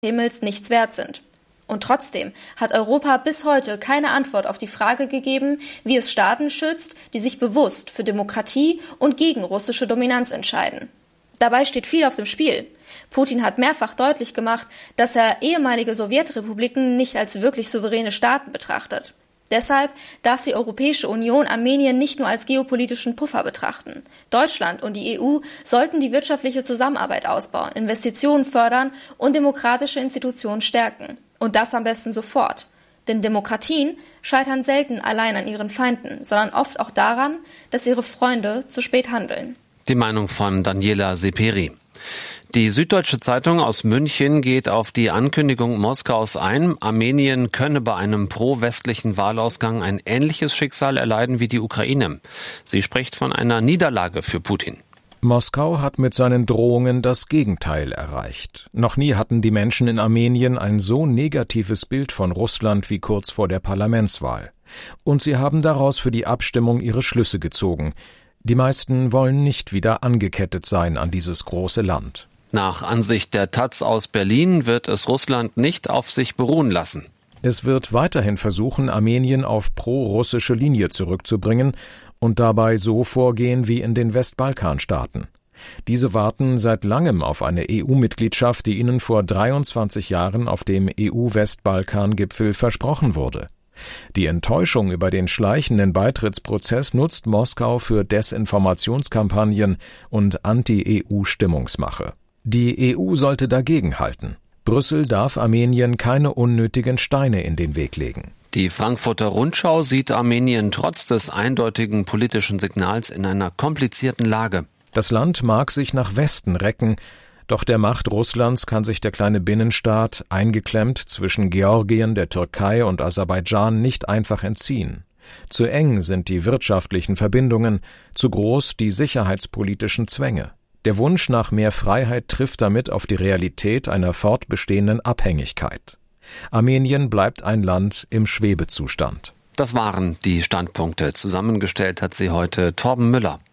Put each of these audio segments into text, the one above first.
Himmels nichts wert sind. Und trotzdem hat Europa bis heute keine Antwort auf die Frage gegeben, wie es Staaten schützt, die sich bewusst für Demokratie und gegen russische Dominanz entscheiden. Dabei steht viel auf dem Spiel. Putin hat mehrfach deutlich gemacht, dass er ehemalige Sowjetrepubliken nicht als wirklich souveräne Staaten betrachtet. Deshalb darf die Europäische Union Armenien nicht nur als geopolitischen Puffer betrachten. Deutschland und die EU sollten die wirtschaftliche Zusammenarbeit ausbauen, Investitionen fördern und demokratische Institutionen stärken. Und das am besten sofort. Denn Demokratien scheitern selten allein an ihren Feinden, sondern oft auch daran, dass ihre Freunde zu spät handeln. Die Meinung von Daniela Seperi. Die Süddeutsche Zeitung aus München geht auf die Ankündigung Moskaus ein, Armenien könne bei einem pro-westlichen Wahlausgang ein ähnliches Schicksal erleiden wie die Ukraine. Sie spricht von einer Niederlage für Putin. Moskau hat mit seinen Drohungen das Gegenteil erreicht. Noch nie hatten die Menschen in Armenien ein so negatives Bild von Russland wie kurz vor der Parlamentswahl. Und sie haben daraus für die Abstimmung ihre Schlüsse gezogen. Die meisten wollen nicht wieder angekettet sein an dieses große Land. Nach Ansicht der taz aus Berlin wird es Russland nicht auf sich beruhen lassen. Es wird weiterhin versuchen, Armenien auf pro-russische Linie zurückzubringen und dabei so vorgehen wie in den Westbalkanstaaten. Diese warten seit langem auf eine EU-Mitgliedschaft, die ihnen vor 23 Jahren auf dem EU-Westbalkan-Gipfel versprochen wurde. Die Enttäuschung über den schleichenden Beitrittsprozess nutzt Moskau für Desinformationskampagnen und Anti-EU-Stimmungsmache. Die EU sollte dagegenhalten. Brüssel darf Armenien keine unnötigen Steine in den Weg legen. Die Frankfurter Rundschau sieht Armenien trotz des eindeutigen politischen Signals in einer komplizierten Lage. Das Land mag sich nach Westen recken, doch der Macht Russlands kann sich der kleine Binnenstaat, eingeklemmt zwischen Georgien, der Türkei und Aserbaidschan, nicht einfach entziehen. Zu eng sind die wirtschaftlichen Verbindungen, zu groß die sicherheitspolitischen Zwänge. Der Wunsch nach mehr Freiheit trifft damit auf die Realität einer fortbestehenden Abhängigkeit. Armenien bleibt ein Land im Schwebezustand. Das waren die Standpunkte. Zusammengestellt hat sie heute Torben Müller.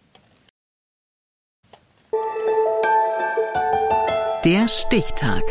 Der Stichtag.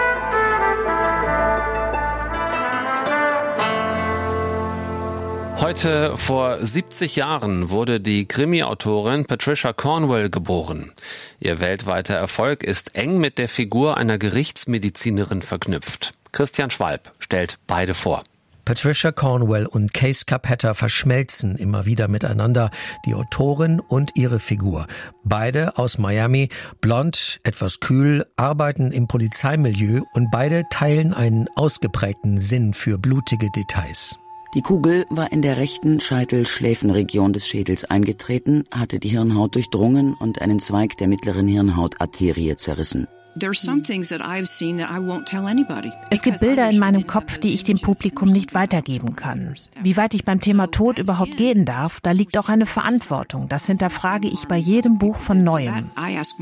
Heute vor 70 Jahren wurde die Krimi-Autorin Patricia Cornwell geboren. Ihr weltweiter Erfolg ist eng mit der Figur einer Gerichtsmedizinerin verknüpft. Christian Schwalb stellt beide vor. Patricia Cornwell und Case Capetta verschmelzen immer wieder miteinander, die Autorin und ihre Figur. Beide aus Miami, blond, etwas kühl, arbeiten im Polizeimilieu und beide teilen einen ausgeprägten Sinn für blutige Details. Die Kugel war in der rechten Scheitel-Schläfenregion des Schädels eingetreten, hatte die Hirnhaut durchdrungen und einen Zweig der mittleren Hirnhautarterie zerrissen. Es gibt Bilder in meinem Kopf, die ich dem Publikum nicht weitergeben kann. Wie weit ich beim Thema Tod überhaupt gehen darf, da liegt auch eine Verantwortung. Das hinterfrage ich bei jedem Buch von Neuem.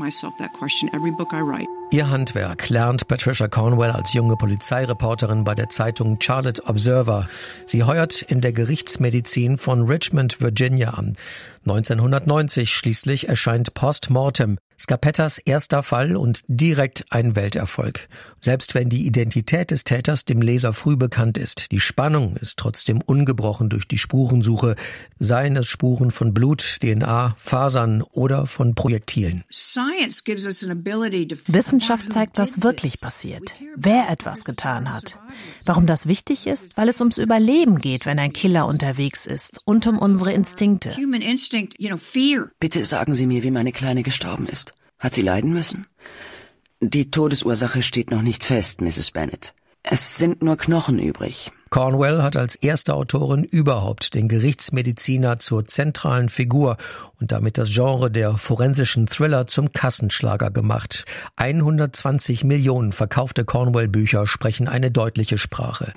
Ihr Handwerk lernt Patricia Cornwell als junge Polizeireporterin bei der Zeitung Charlotte Observer. Sie heuert in der Gerichtsmedizin von Richmond, Virginia an. 1990 schließlich erscheint Postmortem, Scapettas erster Fall und direkt ein Welterfolg. Selbst wenn die Identität des Täters dem Leser früh bekannt ist, die Spannung ist trotzdem ungebrochen durch die Spurensuche, seien es Spuren von Blut, DNA, Fasern oder von Projektilen. Wissenschaft zeigt, was wirklich passiert, wer etwas getan hat. Warum das wichtig ist? Weil es ums Überleben geht, wenn ein Killer unterwegs ist und um unsere Instinkte. Bitte sagen Sie mir, wie meine Kleine gestorben ist. Hat sie leiden müssen? Die Todesursache steht noch nicht fest, Mrs. Bennett. Es sind nur Knochen übrig. Cornwell hat als erste Autorin überhaupt den Gerichtsmediziner zur zentralen Figur und damit das Genre der forensischen Thriller zum Kassenschlager gemacht. 120 Millionen verkaufte Cornwell-Bücher sprechen eine deutliche Sprache.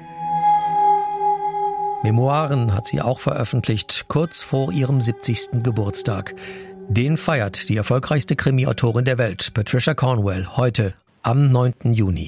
Memoiren hat sie auch veröffentlicht, kurz vor ihrem 70. Geburtstag. Den feiert die erfolgreichste Krimi-Autorin der Welt, Patricia Cornwell, heute am 9. Juni.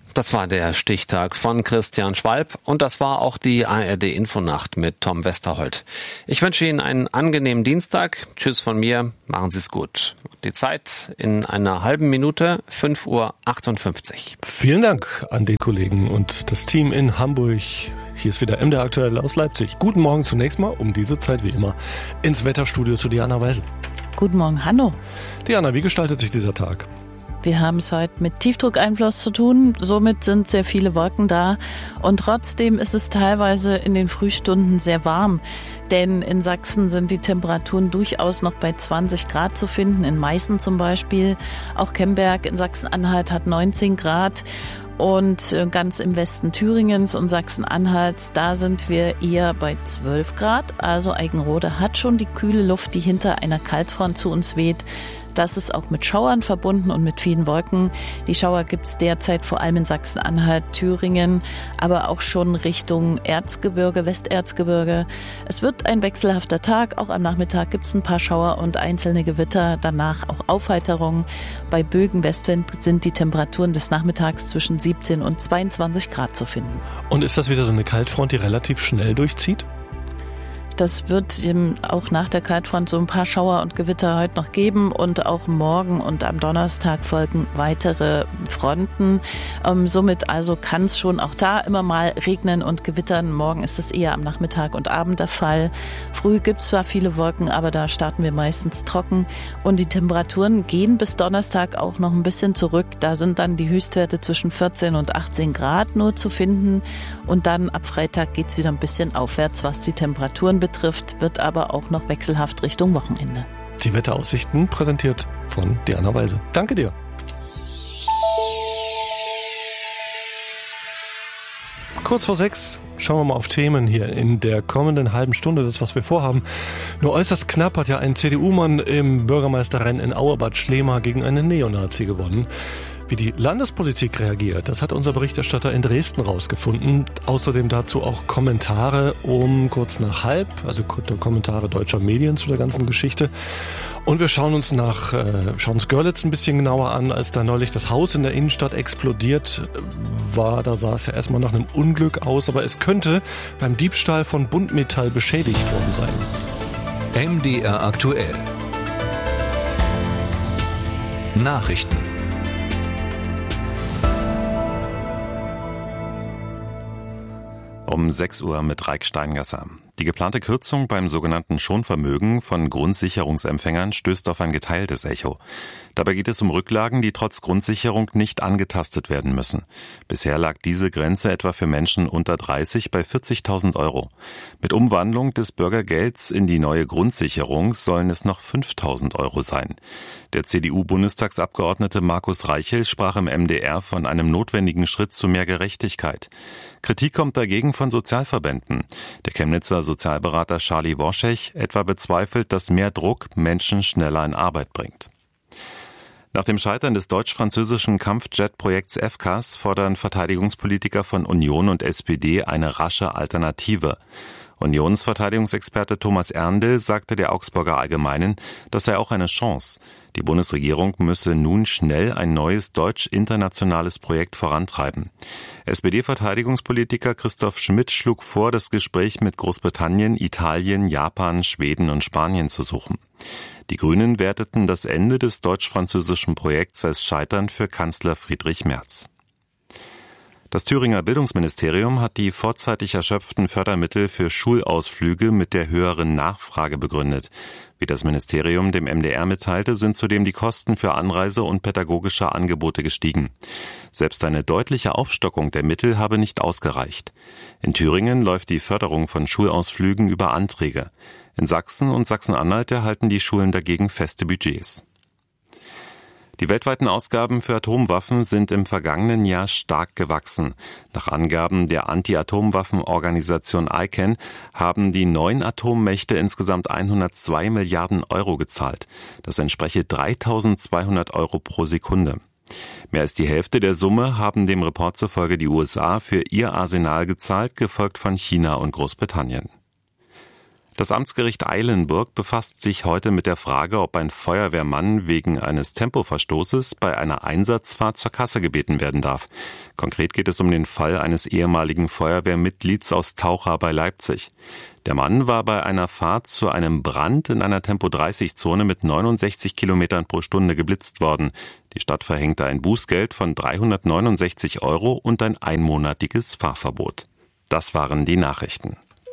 Das war der Stichtag von Christian Schwalb und das war auch die ARD-Infonacht mit Tom Westerholt. Ich wünsche Ihnen einen angenehmen Dienstag. Tschüss von mir, machen Sie es gut. Die Zeit in einer halben Minute, 5:58 Uhr. Vielen Dank an den Kollegen und das Team in Hamburg. Hier ist wieder MDR aktuell aus Leipzig. Guten Morgen zunächst mal um diese Zeit wie immer ins Wetterstudio zu Diana Weisel. Guten Morgen, Hanno. Diana, wie gestaltet sich dieser Tag? Wir haben es heute mit Tiefdruckeinfluss zu tun, somit sind sehr viele Wolken da und trotzdem ist es teilweise in den Frühstunden sehr warm, denn in Sachsen sind die Temperaturen durchaus noch bei 20 Grad zu finden, in Meißen zum Beispiel, auch Kemberg in Sachsen-Anhalt hat 19 Grad und ganz im Westen Thüringens und Sachsen-Anhalts, da sind wir eher bei 12 Grad, also Eikenrode hat schon die kühle Luft, die hinter einer Kaltfront zu uns weht. Das ist auch mit Schauern verbunden und mit vielen Wolken. Die Schauer gibt es derzeit vor allem in Sachsen-Anhalt, Thüringen, aber auch schon Richtung Erzgebirge, Westerzgebirge. Es wird ein wechselhafter Tag. Auch am Nachmittag gibt es ein paar Schauer und einzelne Gewitter. Danach auch Aufheiterung. Bei Bögen Westwind sind die Temperaturen des Nachmittags zwischen 17 und 22 Grad zu finden. Und ist das wieder so eine Kaltfront, die relativ schnell durchzieht? Das wird auch nach der Kaltfront so ein paar Schauer und Gewitter heute noch geben und auch morgen und am Donnerstag folgen weitere Fronten. Somit also kann es schon auch da immer mal regnen und gewittern. Morgen ist es eher am Nachmittag und Abend der Fall. Früh gibt es zwar viele Wolken, aber da starten wir meistens trocken und die Temperaturen gehen bis Donnerstag auch noch ein bisschen zurück. Da sind dann die Höchstwerte zwischen 14 und 18 Grad nur zu finden und dann ab Freitag geht es wieder ein bisschen aufwärts, was die Temperaturen betrifft, wird aber auch noch wechselhaft Richtung Wochenende. Die Wetteraussichten präsentiert von Diana Weise. Danke dir. Kurz vor 6 schauen wir mal auf Themen hier in der kommenden halben Stunde, das was wir vorhaben. Nur äußerst knapp hat ja ein CDU-Mann im Bürgermeisterrennen in Auerbad Schlema gegen einen Neonazi gewonnen. Wie die Landespolitik reagiert, das hat unser Berichterstatter in Dresden rausgefunden. Außerdem dazu auch Kommentare um kurz nach halb, also Kommentare deutscher Medien zu der ganzen Geschichte. Und wir schauen uns Görlitz ein bisschen genauer an, als da neulich das Haus in der Innenstadt explodiert war. Da sah es ja erstmal nach einem Unglück aus, aber es könnte beim Diebstahl von Buntmetall beschädigt worden sein. MDR aktuell. Nachrichten. Um 6 Uhr mit Raik Steingasser. Die geplante Kürzung beim sogenannten Schonvermögen von Grundsicherungsempfängern stößt auf ein geteiltes Echo. Dabei geht es um Rücklagen, die trotz Grundsicherung nicht angetastet werden müssen. Bisher lag diese Grenze etwa für Menschen unter 30 bei 40.000 €. Mit Umwandlung des Bürgergelds in die neue Grundsicherung sollen es noch 5.000 € sein. Der CDU-Bundestagsabgeordnete Markus Reichel sprach im MDR von einem notwendigen Schritt zu mehr Gerechtigkeit. Kritik kommt dagegen von Sozialverbänden. Der Chemnitzer Sozialberater Charlie Worschech etwa bezweifelt, dass mehr Druck Menschen schneller in Arbeit bringt. Nach dem Scheitern des deutsch-französischen Kampfjet-Projekts FCAS fordern Verteidigungspolitiker von Union und SPD eine rasche Alternative. Unionsverteidigungsexperte Thomas Erndl sagte der Augsburger Allgemeinen, das sei auch eine Chance. Die Bundesregierung müsse nun schnell ein neues deutsch-internationales Projekt vorantreiben. SPD-Verteidigungspolitiker Christoph Schmidt schlug vor, das Gespräch mit Großbritannien, Italien, Japan, Schweden und Spanien zu suchen. Die Grünen werteten das Ende des deutsch-französischen Projekts als Scheitern für Kanzler Friedrich Merz. Das Thüringer Bildungsministerium hat die vorzeitig erschöpften Fördermittel für Schulausflüge mit der höheren Nachfrage begründet. Wie das Ministerium dem MDR mitteilte, sind zudem die Kosten für Anreise und pädagogische Angebote gestiegen. Selbst eine deutliche Aufstockung der Mittel habe nicht ausgereicht. In Thüringen läuft die Förderung von Schulausflügen über Anträge. In Sachsen und Sachsen-Anhalt erhalten die Schulen dagegen feste Budgets. Die weltweiten Ausgaben für Atomwaffen sind im vergangenen Jahr stark gewachsen. Nach Angaben der Anti-Atomwaffen-Organisation ICAN haben die 9 Atommächte insgesamt 102 Milliarden € gezahlt. Das entspreche 3.200 € pro Sekunde. Mehr als die Hälfte der Summe haben dem Report zufolge die USA für ihr Arsenal gezahlt, gefolgt von China und Großbritannien. Das Amtsgericht Eilenburg befasst sich heute mit der Frage, ob ein Feuerwehrmann wegen eines Tempoverstoßes bei einer Einsatzfahrt zur Kasse gebeten werden darf. Konkret geht es um den Fall eines ehemaligen Feuerwehrmitglieds aus Taucha bei Leipzig. Der Mann war bei einer Fahrt zu einem Brand in einer Tempo-30-Zone mit 69 Kilometern pro Stunde geblitzt worden. Die Stadt verhängte ein Bußgeld von 369 € und ein einmonatiges Fahrverbot. Das waren die Nachrichten.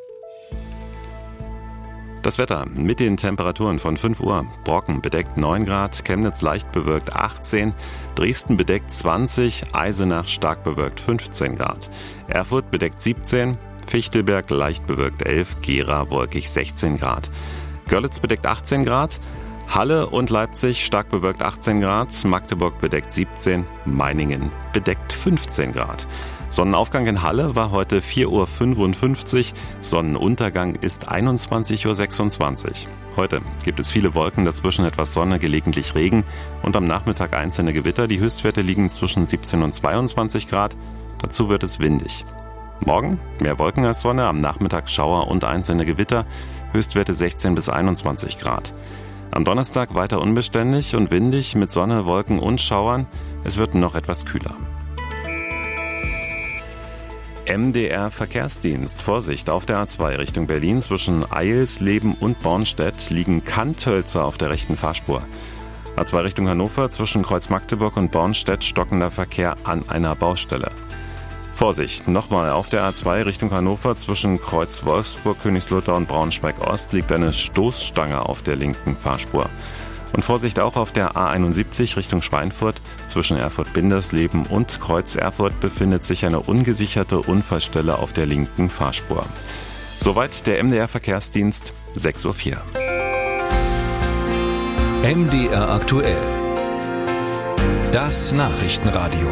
Das Wetter mit den Temperaturen von 5 Uhr. Brocken bedeckt 9 Grad, Chemnitz leicht bewölkt 18, Dresden bedeckt 20, Eisenach stark bewölkt 15 Grad, Erfurt bedeckt 17, Fichtelberg leicht bewölkt 11, Gera wolkig 16 Grad, Görlitz bedeckt 18 Grad, Halle und Leipzig stark bewölkt 18 Grad, Magdeburg bedeckt 17, Meiningen bedeckt 15 Grad. Sonnenaufgang in Halle war heute 4:55 Uhr, Sonnenuntergang ist 21:26 Uhr. Heute gibt es viele Wolken, dazwischen etwas Sonne, gelegentlich Regen und am Nachmittag einzelne Gewitter. Die Höchstwerte liegen zwischen 17 und 22 Grad, dazu wird es windig. Morgen mehr Wolken als Sonne, am Nachmittag Schauer und einzelne Gewitter, Höchstwerte 16 bis 21 Grad. Am Donnerstag weiter unbeständig und windig mit Sonne, Wolken und Schauern, es wird noch etwas kühler. MDR Verkehrsdienst. Vorsicht, auf der A2 Richtung Berlin zwischen Eilsleben und Bornstedt liegen Kanthölzer auf der rechten Fahrspur. A2 Richtung Hannover zwischen Kreuz Magdeburg und Bornstedt stockender Verkehr an einer Baustelle. Vorsicht, nochmal auf der A2 Richtung Hannover zwischen Kreuz Wolfsburg, Königslutter und Braunschweig-Ost liegt eine Stoßstange auf der linken Fahrspur. Und Vorsicht auch auf der A71 Richtung Schweinfurt. Zwischen Erfurt-Bindersleben und Kreuz Erfurt befindet sich eine ungesicherte Unfallstelle auf der linken Fahrspur. Soweit der MDR Verkehrsdienst, 6:04 Uhr. MDR aktuell. Das Nachrichtenradio.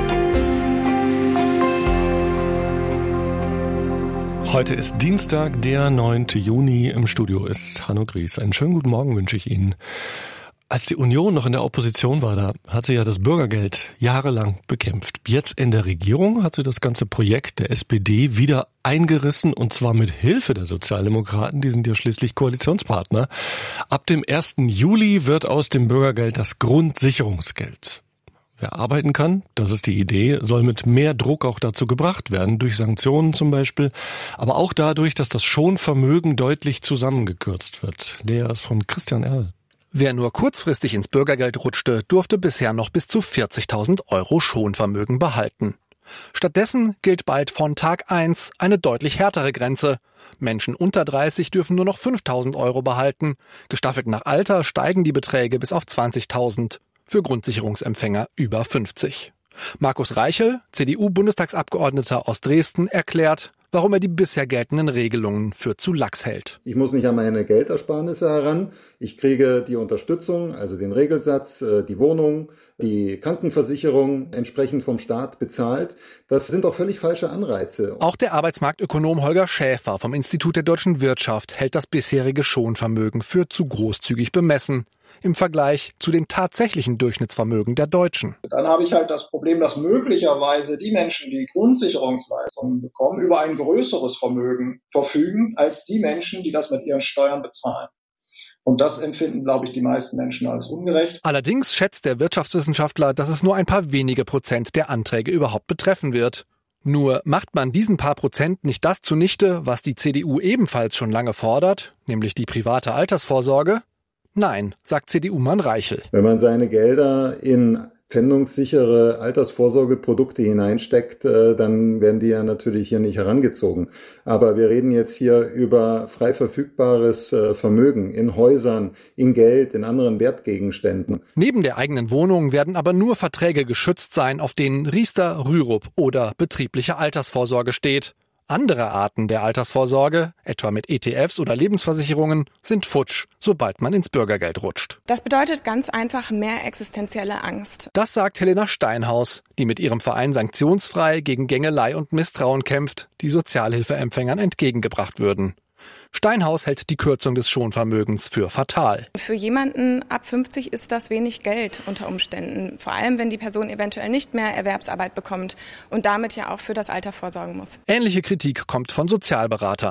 Heute ist Dienstag, der 9. Juni. Im Studio ist Hanno Gries. Einen schönen guten Morgen wünsche ich Ihnen. Als die Union noch in der Opposition war, da hat sie ja das Bürgergeld jahrelang bekämpft. Jetzt in der Regierung hat sie das ganze Projekt der SPD wieder eingerissen, und zwar mit Hilfe der Sozialdemokraten. Die sind ja schließlich Koalitionspartner. Ab dem 1. Juli wird aus dem Bürgergeld das Grundsicherungsgeld. Wer arbeiten kann, das ist die Idee, soll mit mehr Druck auch dazu gebracht werden, durch Sanktionen zum Beispiel, aber auch dadurch, dass das Schonvermögen deutlich zusammengekürzt wird. Lea ist von Christian Erl. Wer nur kurzfristig ins Bürgergeld rutschte, durfte bisher noch bis zu 40.000 € Schonvermögen behalten. Stattdessen gilt bald von Tag 1 eine deutlich härtere Grenze. Menschen unter 30 dürfen nur noch 5.000 € behalten. Gestaffelt nach Alter steigen die Beträge bis auf 20.000. Für Grundsicherungsempfänger über 50. Markus Reichel, CDU-Bundestagsabgeordneter aus Dresden, erklärt, warum er die bisher geltenden Regelungen für zu lax hält. Ich muss nicht an meine Geldersparnisse heran. Ich kriege die Unterstützung, also den Regelsatz, die Wohnung, die Krankenversicherung entsprechend vom Staat bezahlt. Das sind doch völlig falsche Anreize. Auch der Arbeitsmarktökonom Holger Schäfer vom Institut der deutschen Wirtschaft hält das bisherige Schonvermögen für zu großzügig bemessen im Vergleich zu den tatsächlichen Durchschnittsvermögen der Deutschen. Dann habe ich halt das Problem, dass möglicherweise die Menschen, die Grundsicherungsleistungen bekommen, über ein größeres Vermögen verfügen, als die Menschen, die das mit ihren Steuern bezahlen. Und das empfinden, glaube ich, die meisten Menschen als ungerecht. Allerdings schätzt der Wirtschaftswissenschaftler, dass es nur ein paar wenige Prozent der Anträge überhaupt betreffen wird. Nur macht man diesen paar Prozent nicht das zunichte, was die CDU ebenfalls schon lange fordert, nämlich die private Altersvorsorge? Nein, sagt CDU-Mann Reichel. Wenn man seine Gelder in pfändungssichere Altersvorsorgeprodukte hineinsteckt, dann werden die ja natürlich hier nicht herangezogen. Aber wir reden jetzt hier über frei verfügbares Vermögen in Häusern, in Geld, in anderen Wertgegenständen. Neben der eigenen Wohnung werden aber nur Verträge geschützt sein, auf denen Riester, Rürup oder betriebliche Altersvorsorge steht. Andere Arten der Altersvorsorge, etwa mit ETFs oder Lebensversicherungen, sind futsch, sobald man ins Bürgergeld rutscht. Das bedeutet ganz einfach mehr existenzielle Angst. Das sagt Helena Steinhaus, die mit ihrem Verein Sanktionsfrei gegen Gängelei und Misstrauen kämpft, die Sozialhilfeempfängern entgegengebracht würden. Steinhaus hält die Kürzung des Schonvermögens für fatal. Für jemanden ab 50 ist das wenig Geld unter Umständen. Vor allem, wenn die Person eventuell nicht mehr Erwerbsarbeit bekommt und damit ja auch für das Alter vorsorgen muss. Ähnliche Kritik kommt von Sozialberatern.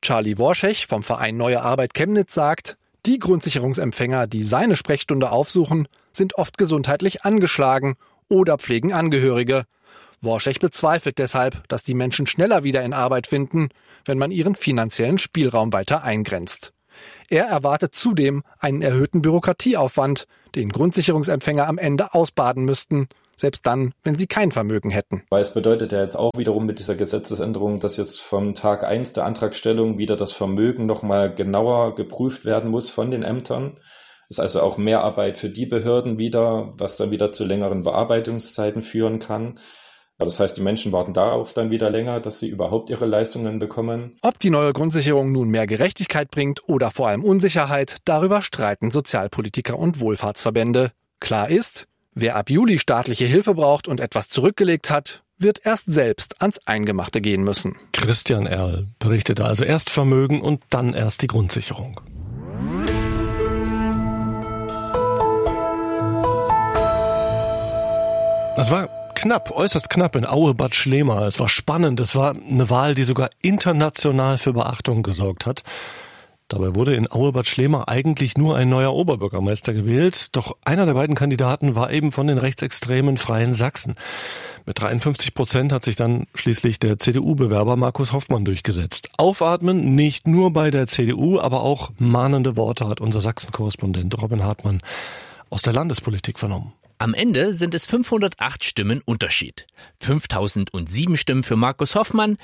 Charlie Worschech vom Verein Neue Arbeit Chemnitz sagt, die Grundsicherungsempfänger, die seine Sprechstunde aufsuchen, sind oft gesundheitlich angeschlagen oder pflegen Angehörige. Worschech bezweifelt deshalb, dass die Menschen schneller wieder in Arbeit finden, wenn man ihren finanziellen Spielraum weiter eingrenzt. Er erwartet zudem einen erhöhten Bürokratieaufwand, den Grundsicherungsempfänger am Ende ausbaden müssten, selbst dann, wenn sie kein Vermögen hätten. Weil es bedeutet ja jetzt auch wiederum mit dieser Gesetzesänderung, dass jetzt vom Tag 1 der Antragstellung wieder das Vermögen nochmal genauer geprüft werden muss von den Ämtern. Das ist also auch mehr Arbeit für die Behörden wieder, was dann wieder zu längeren Bearbeitungszeiten führen kann. Das heißt, die Menschen warten darauf dann wieder länger, dass sie überhaupt ihre Leistungen bekommen. Ob die neue Grundsicherung nun mehr Gerechtigkeit bringt oder vor allem Unsicherheit, darüber streiten Sozialpolitiker und Wohlfahrtsverbände. Klar ist, wer ab Juli staatliche Hilfe braucht und etwas zurückgelegt hat, wird erst selbst ans Eingemachte gehen müssen. Christian Erl berichtete also erst Vermögen und dann erst die Grundsicherung. Das war knapp, äußerst knapp in Aue-Bad Schlema. Es war spannend. Es war eine Wahl, die sogar international für Beachtung gesorgt hat. Dabei wurde in Aue-Bad Schlema eigentlich nur ein neuer Oberbürgermeister gewählt. Doch einer der beiden Kandidaten war eben von den rechtsextremen Freien Sachsen. Mit 53% hat sich dann schließlich der CDU-Bewerber Markus Hoffmann durchgesetzt. Aufatmen nicht nur bei der CDU, aber auch mahnende Worte hat unser Sachsen-Korrespondent Robin Hartmann aus der Landespolitik vernommen. Am Ende sind es 508 Stimmen Unterschied. 5.007 Stimmen für Markus Hoffmann,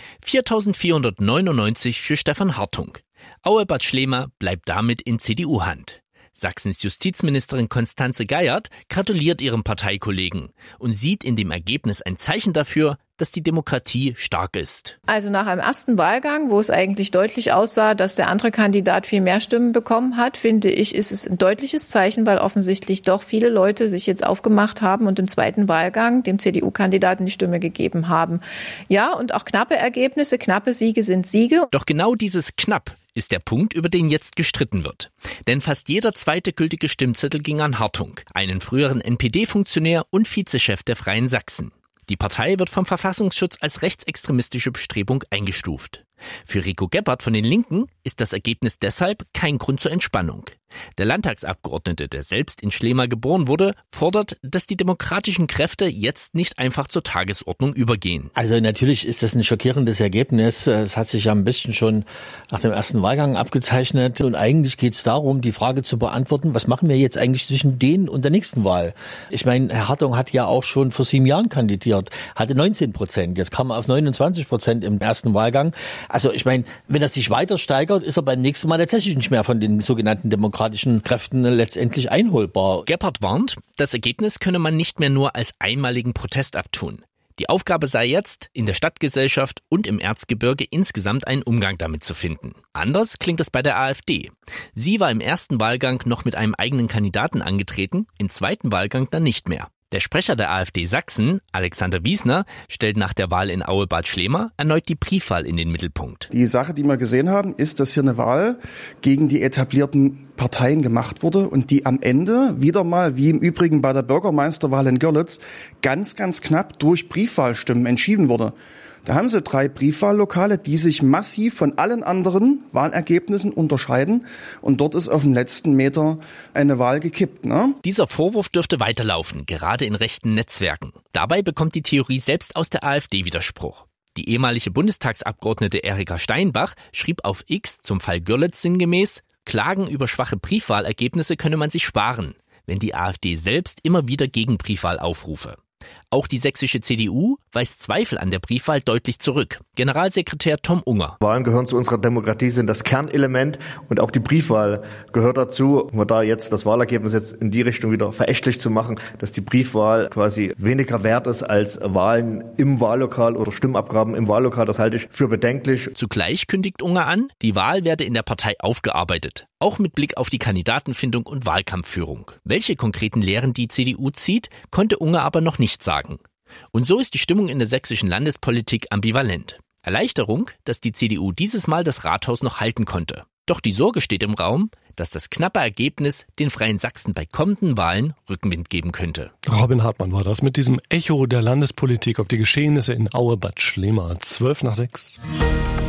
4.499 für Stefan Hartung. Aue-Bad Schlema bleibt damit in CDU-Hand. Sachsens Justizministerin Constanze Geiert gratuliert ihrem Parteikollegen und sieht in dem Ergebnis ein Zeichen dafür, dass die Demokratie stark ist. Also nach einem ersten Wahlgang, wo es eigentlich deutlich aussah, dass der andere Kandidat viel mehr Stimmen bekommen hat, finde ich, ist es ein deutliches Zeichen, weil offensichtlich doch viele Leute sich jetzt aufgemacht haben und im zweiten Wahlgang dem CDU-Kandidaten die Stimme gegeben haben. Ja, und auch knappe Ergebnisse, knappe Siege sind Siege. Doch genau dieses knapp ist der Punkt, über den jetzt gestritten wird. Denn fast jeder zweite gültige Stimmzettel ging an Hartung, einen früheren NPD-Funktionär und Vizechef der Freien Sachsen. Die Partei wird vom Verfassungsschutz als rechtsextremistische Bestrebung eingestuft. Für Rico Gebhardt von den Linken ist das Ergebnis deshalb kein Grund zur Entspannung. Der Landtagsabgeordnete, der selbst in Schlema geboren wurde, fordert, dass die demokratischen Kräfte jetzt nicht einfach zur Tagesordnung übergehen. Also natürlich ist das ein schockierendes Ergebnis. Es hat sich ja ein bisschen schon nach dem ersten Wahlgang abgezeichnet. Und eigentlich geht es darum, die Frage zu beantworten, was machen wir jetzt eigentlich zwischen denen und der nächsten Wahl? Ich meine, Herr Hartung hat ja auch schon vor 7 Jahren kandidiert, hatte 19%. Jetzt kam er auf 29% im ersten Wahlgang. Also ich meine, wenn er sich weiter steigert, ist er beim nächsten Mal tatsächlich nicht mehr von den sogenannten demokratischen Kräften letztendlich einholbar. Gebhardt warnt, das Ergebnis könne man nicht mehr nur als einmaligen Protest abtun. Die Aufgabe sei jetzt, in der Stadtgesellschaft und im Erzgebirge insgesamt einen Umgang damit zu finden. Anders klingt es bei der AfD. Sie war im ersten Wahlgang noch mit einem eigenen Kandidaten angetreten, im zweiten Wahlgang dann nicht mehr. Der Sprecher der AfD Sachsen, Alexander Wiesner, stellt nach der Wahl in Aue-Bad Schlema erneut die Briefwahl in den Mittelpunkt. Die Sache, die wir gesehen haben, ist, dass hier eine Wahl gegen die etablierten Parteien gemacht wurde und die am Ende wieder mal, wie im Übrigen bei der Bürgermeisterwahl in Görlitz, ganz, ganz knapp durch Briefwahlstimmen entschieden wurde. Da haben sie 3 Briefwahllokale, die sich massiv von allen anderen Wahlergebnissen unterscheiden. Und dort ist auf dem letzten Meter eine Wahl gekippt. Ne? Dieser Vorwurf dürfte weiterlaufen, gerade in rechten Netzwerken. Dabei bekommt die Theorie selbst aus der AfD Widerspruch. Die ehemalige Bundestagsabgeordnete Erika Steinbach schrieb auf X zum Fall Görlitz sinngemäß, Klagen über schwache Briefwahlergebnisse könne man sich sparen, wenn die AfD selbst immer wieder gegen Briefwahl aufrufe. Auch die sächsische CDU weist Zweifel an der Briefwahl deutlich zurück. Generalsekretär Tom Unger. Wahlen gehören zu unserer Demokratie, sind das Kernelement und auch die Briefwahl gehört dazu. Um da jetzt das Wahlergebnis jetzt in die Richtung wieder verächtlich zu machen, dass die Briefwahl quasi weniger wert ist als Wahlen im Wahllokal oder Stimmabgaben im Wahllokal, das halte ich für bedenklich. Zugleich kündigt Unger an, die Wahl werde in der Partei aufgearbeitet. Auch mit Blick auf die Kandidatenfindung und Wahlkampfführung. Welche konkreten Lehren die CDU zieht, konnte Unger aber noch nicht sagen. Und so ist die Stimmung in der sächsischen Landespolitik ambivalent. Erleichterung, dass die CDU dieses Mal das Rathaus noch halten konnte. Doch die Sorge steht im Raum, dass das knappe Ergebnis den Freien Sachsen bei kommenden Wahlen Rückenwind geben könnte. Robin Hartmann war das mit diesem Echo der Landespolitik auf die Geschehnisse in Aue-Bad Schlema. 5:12.